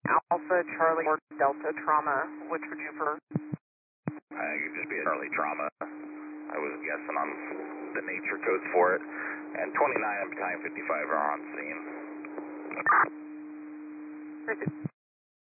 Alpha, Charlie, or Delta Trauma. Which would you prefer? I think it'd just be a Charlie Trauma. I was guessing on the nature codes for it. And 29 and Battalion 55 are on scene.